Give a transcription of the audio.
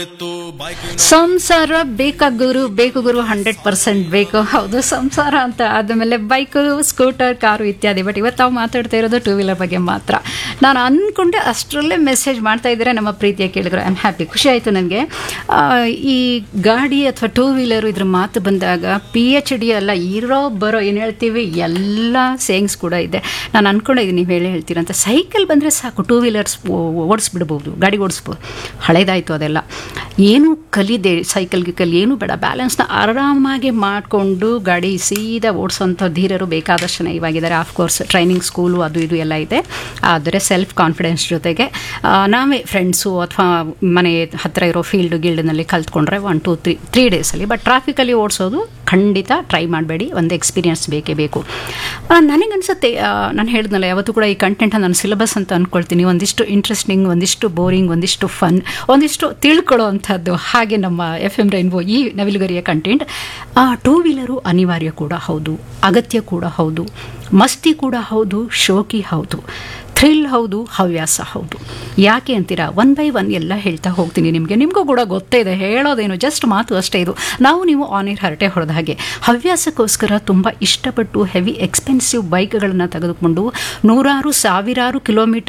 ಸಂಸಾರ ಬೇಕು ಗುರು 100% ಬೇಕು. ಹೌದು, ಸಂಸಾರ ಅಂತ ಆದಮೇಲೆ ಬೈಕು, ಸ್ಕೂಟರ್, ಕಾರು ಇತ್ಯಾದಿ. ಬಟ್ ಇವತ್ತು ನಾವು ಮಾತಾಡ್ತಾ ಇರೋದು ಟೂ ವೀಲರ್ ಬಗ್ಗೆ ಮಾತ್ರ. ನಾನು ಅಂದ್ಕೊಂಡೆ ಅಷ್ಟರಲ್ಲೇ ಮೆಸೇಜ್ ಮಾಡ್ತಾ ಇದ್ದಾರೆ ನಮ್ಮ ಪ್ರೀತಿಯ ಕೇಳಿದ್ರು. ಐ ಆಮ್ ಹ್ಯಾಪಿ, ಖುಷಿ ಆಯಿತು ನನಗೆ. ಈ ಗಾಡಿ ಅಥವಾ ಟೂ ವೀಲರು ಇದ್ರ ಮಾತು ಬಂದಾಗ PhD ಅಲ್ಲ, ಇರೋ ಬರೋ ಏನು ಹೇಳ್ತೀವಿ ಎಲ್ಲ ಸೇಯಿಂಗ್ಸ್ ಕೂಡ ಇದೆ. ನಾನು ಅಂದ್ಕೊಂಡಿದ್ದೀನಿ ನೀವು ಹೇಳ್ತೀರಂತ. ಸೈಕಲ್ ಬಂದರೆ ಸಾಕು, ಟೂ ವೀಲರ್ಸ್ ಓಡಿಸ್ಬಿಡ್ಬೋದು, ಗಾಡಿ ಓಡಿಸ್ಬೋದು. ಹಳೇದಾಯಿತು ಅದೆಲ್ಲ. ಏನು ಕಲಿದೆ, ಸೈಕಲ್ಗೆ ಏನು ಬೇಡ, ಬ್ಯಾಲೆನ್ಸ್ನ ಆರಾಮಾಗಿ ಮಾಡಿಕೊಂಡು ಗಾಡಿ ಸೀದಾ ಓಡಿಸೋಂಥ ಧೀರರು ಬೇಕಾದಷ್ಟು ಜನ ಇವಾಗಿದ್ದಾರೆ. ಆಫ್ಕೋರ್ಸ್ ಟ್ರೈನಿಂಗ್ ಸ್ಕೂಲು ಅದು ಇದು ಎಲ್ಲ ಇದೆ. ಆದರೆ ಸೆಲ್ಫ್ ಕಾನ್ಫಿಡೆನ್ಸ್ ಜೊತೆಗೆ ನಾವೇ ಫ್ರೆಂಡ್ಸು ಅಥವಾ ಮನೆ ಹತ್ತಿರ ಇರೋ ಗಿಲ್ಡ್ನಲ್ಲಿ ಕಲ್ತ್ಕೊಂಡ್ರೆ 1 2 3 ಡೇಸಲ್ಲಿ. ಬಟ್ ಟ್ರಾಫಿಕಲ್ಲಿ ಓಡಿಸೋದು ಖಂಡಿತ ಟ್ರೈ ಮಾಡಬೇಡಿ, ಒಂದು ಎಕ್ಸ್ಪೀರಿಯನ್ಸ್ ಬೇಕೇ ಬೇಕು. ನನಗನ್ಸುತ್ತೆ, ನಾನು ಹೇಳಿದ್ನಲ್ಲ ಯಾವತ್ತೂ ಕೂಡ ಈ ಕಂಟೆಂಟನ್ನು ನಾನು ಸಿಲೆಬಸ್ ಅಂತ ಅಂದ್ಕೊಳ್ತೀನಿ. ಒಂದಿಷ್ಟು ಇಂಟ್ರೆಸ್ಟಿಂಗ್, ಒಂದಿಷ್ಟು ಬೋರಿಂಗ್, ಒಂದಿಷ್ಟು ಫನ್, ಒಂದಿಷ್ಟು ತಿಳ್ಕೊಳ್ಳೋ ಅಂಥದ್ದು. ಹಾಗೆ ನಮ್ಮ FM ರೈನ್ಬೋ ಈ ನವಿಲುಗರಿಯ ಕಂಟೆಂಟ್ ಟೂ ವೀಲರು ಅನಿವಾರ್ಯ ಕೂಡ ಹೌದು, ಅಗತ್ಯ ಕೂಡ ಹೌದು, ಮಸ್ತಿ ಕೂಡ ಹೌದು, ಶೋಕಿ ಹೌದು, ಥ್ರಿಲ್ ಹೌದು, ಹವ್ಯಾಸ ಹೌದು. ಯಾಕೆ ಅಂತೀರಾ? 1 by 1 ಎಲ್ಲ ಹೇಳ್ತಾ ಹೋಗ್ತೀನಿ. ನಿಮಗೂ ಕೂಡ ಗೊತ್ತೇ ಇದೆ, ಹೇಳೋದೇನು ಜಸ್ಟ್ ಮಾತು ಅಷ್ಟೇ. ಇದು ನೀವು ಆನ್ ಏರ್ ಹರಟೆ ಹೊಡೆದ ಹಾಗೆ. ಹವ್ಯಾಸಕ್ಕೋಸ್ಕರ ತುಂಬ ಇಷ್ಟಪಟ್ಟು ಹೆವಿ ಎಕ್ಸ್ಪೆನ್ಸಿವ್ ಬೈಕ್ಗಳನ್ನು ತೆಗೆದುಕೊಂಡು 100,000 ಸಾವಿರಾರು ಕಿಲೋಮೀಟರ್